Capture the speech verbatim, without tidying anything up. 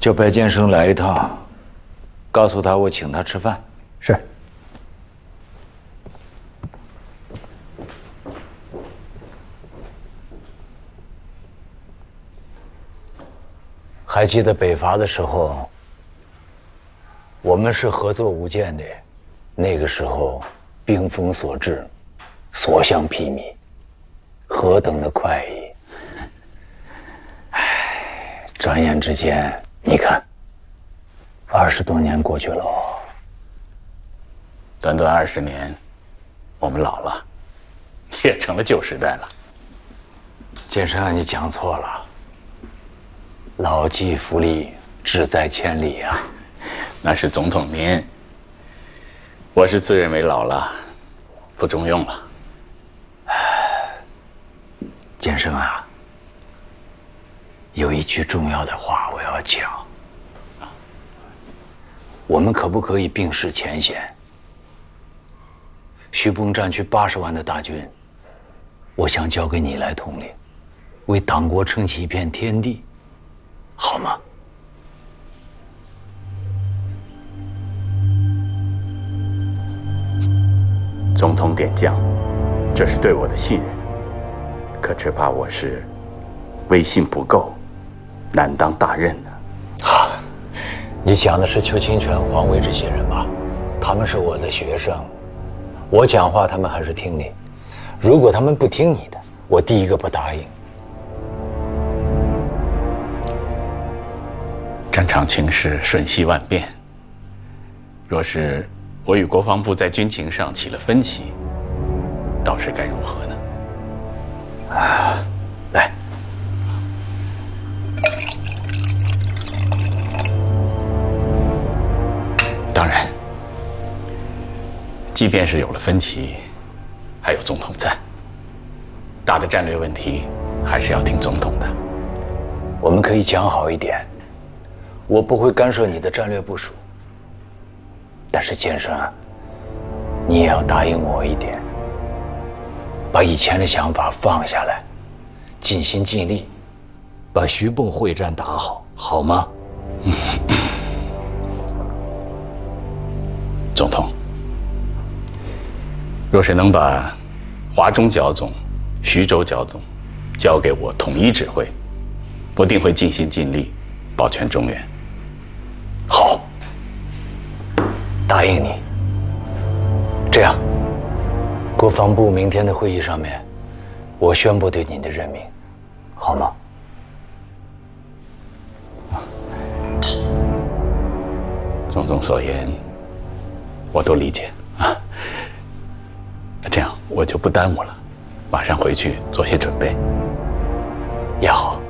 叫白建生来一趟，告诉他我请他吃饭。 是。 还记得北伐的时候，我们是合作无间的，那个时候兵锋所至，所向披靡，何等的快意！唉，转眼之间，你看，二十多年过去了。 短短二十年，我们老了，也成了旧时代了。 建生啊，你讲错了。老骥伏枥，志在千里啊！ 那是总统您，我是自认为老了，不中用了。 建生啊，有一句重要的话我要讲。我们可不可以并视前嫌？徐蚌战区八十万的大军，我想交给你来统领，为党国撑起一片天地。好吗？ 总统点将，这是对我的信任，可只怕我是威信不够，难当大任呢。 啊，你讲的是邱清泉、黄维这些人吧？他们是我的学生，我讲话他们还是听你。如果他们不听你的，我第一个不答应。 战场情势瞬息万变，若是我与国防部在军情上起了分歧，倒是该如何呢？ 啊，来， 当然，即便是有了分歧，还有总统在，大的战略问题还是要听总统的。 我们可以讲好一点。我不会干涉你的战略部署，但是建生啊，你也要答应我一点，把以前的想法放下来，尽心尽力，把徐蚌会战打好，好吗？ 嗯。总统，若是能把华中剿总、徐州剿总交给我统一指挥，我定会尽心尽力保全中原。 好，答应你。这样，国防部明天的会议上面，我宣布对你的任命，好吗？ 总总所言，我都理解啊。这样我就不耽误了，马上回去做些准备。 也好。